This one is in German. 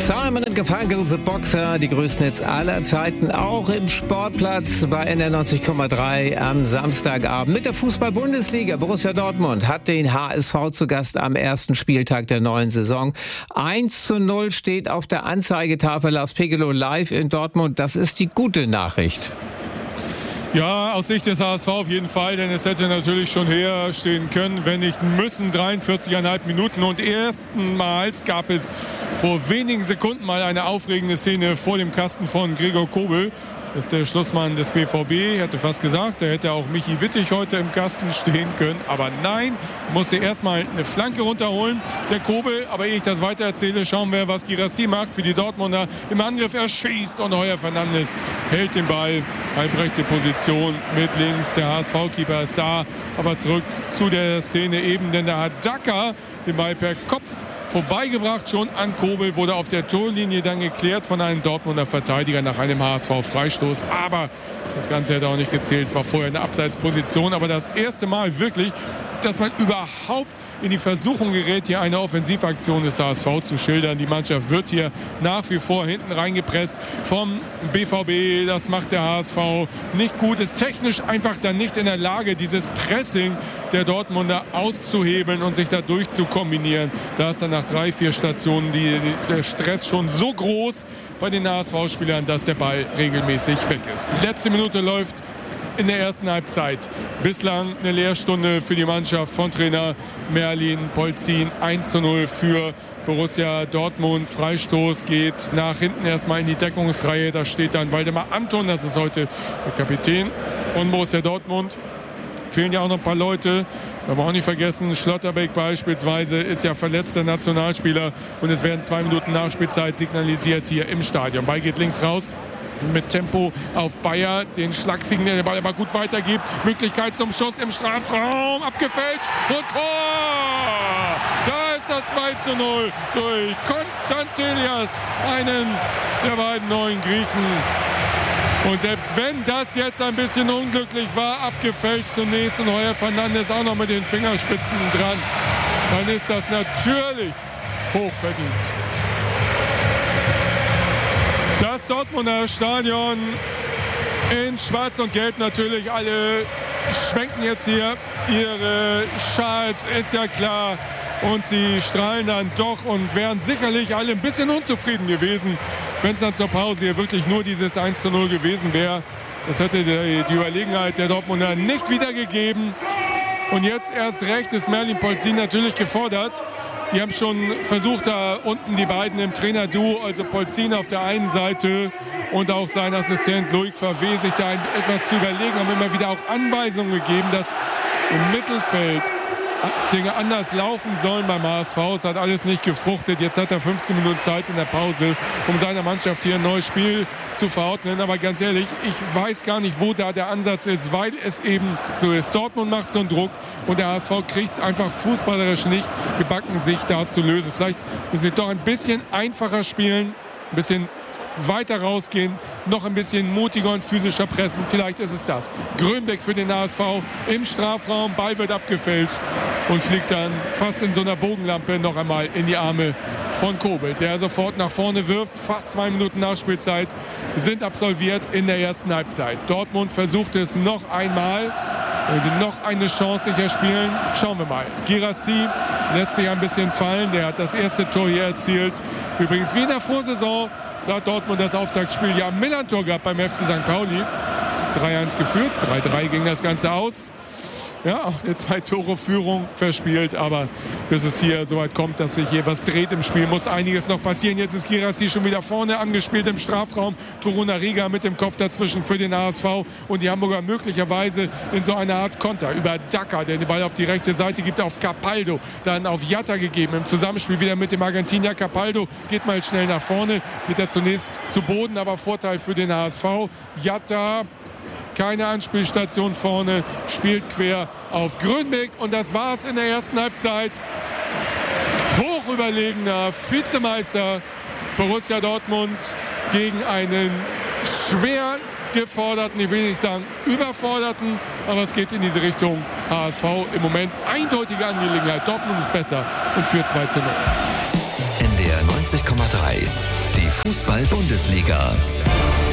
Simon & Garfunkel, The Boxer, die größten Hits aller Zeiten, auch im Sportplatz bei NDR 90,3 am Samstagabend. Mit der Fußball-Bundesliga. Borussia Dortmund hat den HSV zu Gast am ersten Spieltag der neuen Saison. 1:0 steht auf der Anzeigetafel. Lars Pegelow live in Dortmund. Das ist die gute Nachricht. Ja, aus Sicht des HSV auf jeden Fall, denn es hätte natürlich schon höher stehen können, wenn nicht müssen. 43,5 Minuten und erstmals gab es vor wenigen Sekunden mal eine aufregende Szene vor dem Kasten von Gregor Kobel. Das ist der Schlussmann des BVB. Ich hätte fast gesagt, da hätte auch Michi Wittig heute im Kasten stehen können. Aber nein, musste erstmal eine Flanke runterholen, der Kobel. Aber ehe ich das weiter erzähle, schauen wir, was Guirassy macht für die Dortmunder. Im Angriff erschießt und Heuer Fernandes hält den Ball. Halbrechte Position mit links. Der HSV-Keeper ist da. Aber zurück zu der Szene eben, denn da hat Daka den Ball per Kopf vorbeigebracht, schon an Kobel, wurde auf der Torlinie dann geklärt von einem Dortmunder Verteidiger nach einem HSV-Freistoß. Aber das Ganze hätte auch nicht gezählt, war vorher eine Abseitsposition. Aber das erste Mal wirklich, dass man überhaupt in die Versuchung gerät, hier eine Offensivaktion des HSV zu schildern. Die Mannschaft wird hier nach wie vor hinten reingepresst vom BVB. Das macht der HSV nicht gut. Ist technisch einfach dann nicht in der Lage, dieses Pressing der Dortmunder auszuhebeln und sich dadurch zu kombinieren. Da ist dann nach 3-4 Stationen der Stress schon so groß bei den HSV-Spielern, dass der Ball regelmäßig weg ist. Letzte Minute läuft in der ersten Halbzeit. Bislang eine Lehrstunde für die Mannschaft von Trainer Merlin Polzin. 1:0 für Borussia Dortmund. Freistoß geht nach hinten erstmal in die Deckungsreihe. Da steht dann Waldemar Anton, das ist heute der Kapitän von Borussia Dortmund. Fehlen ja auch noch ein paar Leute. Da wir auch nicht vergessen, Schlotterbeck beispielsweise ist ja verletzter Nationalspieler. Und es werden 2 Minuten Nachspielzeit signalisiert hier im Stadion. Ball geht links raus. Mit Tempo auf Bayer, den Schlagsigen, der den Ball aber gut weitergibt. Möglichkeit zum Schuss im Strafraum, abgefälscht und Tor! Da ist das 2:0 durch Konstantelias, einen der beiden neuen Griechen. Und selbst wenn das jetzt ein bisschen unglücklich war, abgefälscht zunächst und Heuer Fernandes auch noch mit den Fingerspitzen dran, dann ist das natürlich hochverdient. Das Dortmunder Stadion in Schwarz und Gelb natürlich. Alle schwenken jetzt hier ihre Schals, ist ja klar. Und sie strahlen dann doch und wären sicherlich alle ein bisschen unzufrieden gewesen, wenn es dann zur Pause hier wirklich nur dieses 1:0 gewesen wäre. Das hätte die Überlegenheit der Dortmunder nicht wiedergegeben. Und jetzt erst recht ist Merlin Polzin natürlich gefordert. Die haben schon versucht, da unten die beiden im Trainerduo, also Polzin auf der einen Seite und auch sein Assistent Loic Favre, sich da etwas zu überlegen, haben immer wieder auch Anweisungen gegeben, dass im Mittelfeld Dinge anders laufen sollen beim HSV. Es hat alles nicht gefruchtet. Jetzt hat er 15 Minuten Zeit in der Pause, um seiner Mannschaft hier ein neues Spiel zu verordnen. Aber ganz ehrlich, ich weiß gar nicht, wo da der Ansatz ist, weil es eben so ist. Dortmund macht so einen Druck und der HSV kriegt es einfach fußballerisch nicht gebacken, sich da zu lösen. Vielleicht müssen sie doch ein bisschen einfacher spielen, ein bisschen weiter rausgehen, noch ein bisschen mutiger und physischer pressen. Vielleicht ist es das. Grönbeck für den HSV im Strafraum. Ball wird abgefälscht und fliegt dann fast in so einer Bogenlampe noch einmal in die Arme von Kobel, der sofort nach vorne wirft. Fast 2 Minuten Nachspielzeit sind absolviert in der ersten Halbzeit. Dortmund versucht es noch einmal. Wenn sie noch eine Chance sicher spielen, schauen wir mal. Guirassy lässt sich ein bisschen fallen. Der hat das erste Tor hier erzielt. Übrigens wie in der Vorsaison. Da hat Dortmund das Auftaktspiel ja am Millantor gehabt beim FC St. Pauli. 3:1 geführt, 3:3 ging das Ganze aus. Ja, auch eine 2-Tore-Führung verspielt, aber bis es hier so weit kommt, dass sich hier was dreht im Spiel, muss einiges noch passieren. Jetzt ist Guirassy schon wieder vorne angespielt im Strafraum. Torunariga mit dem Kopf dazwischen für den HSV und die Hamburger möglicherweise in so einer Art Konter über Daka, der den Ball auf die rechte Seite gibt, auf Capaldo, dann auf Jatta gegeben. Im Zusammenspiel wieder mit dem Argentinier. Capaldo geht mal schnell nach vorne, geht er zunächst zu Boden, aber Vorteil für den HSV. Jatta, keine Anspielstation vorne, spielt quer auf Grönbeck und das war's in der ersten Halbzeit. Hochüberlegener Vizemeister Borussia Dortmund gegen einen schwer geforderten, ich will nicht sagen überforderten, aber es geht in diese Richtung. HSV im Moment eindeutige Angelegenheit. Dortmund ist besser und führt 2:0. NDR 90,3 Fußball-Bundesliga.